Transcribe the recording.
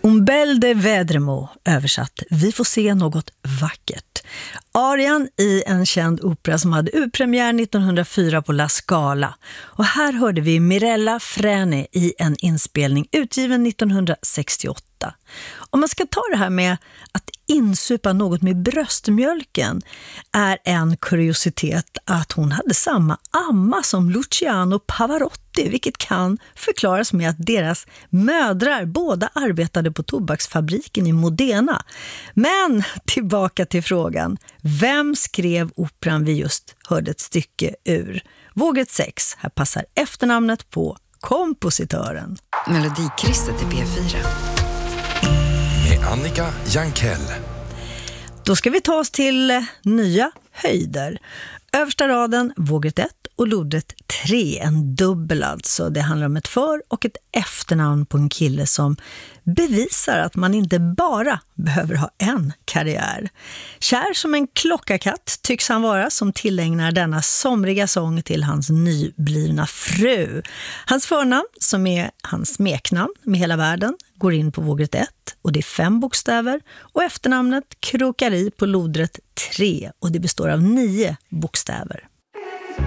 Un bel de vedremo, översatt, vi får se något vackert. Arian i en känd opera som hade urpremiär 1904 på La Scala. Och här hörde vi Mirella Freni i en inspelning utgiven 1968. Om man ska ta det här med att insupa något med bröstmjölken är en kuriositet att hon hade samma amma som Luciano Pavarotti, vilket kan förklaras med att deras mödrar båda arbetade på tobaksfabriken i Modena. Men tillbaka till frågan, vem skrev operan vi just hörde ett stycke ur? Vågrätt 6, här passar efternamnet på kompositören. Melodikrysset i P4. Med Annika Jankell. Då ska vi ta oss till nya höjder. Översta raden, vågrätt 1 och lodrätt 3, en dubbel alltså. Det handlar om ett för- och ett efternamn på en kille som bevisar att man inte bara behöver ha en karriär. Kär som en klockakatt tycks han vara som tillägnar denna somriga sång till hans nyblivna fru. Hans förnamn, som är hans smeknamn med hela världen, går in på vågrätt 1 och det är 5 bokstäver, och efternamnet krokar i på lodrätt 3 och det består av 9 bokstäver.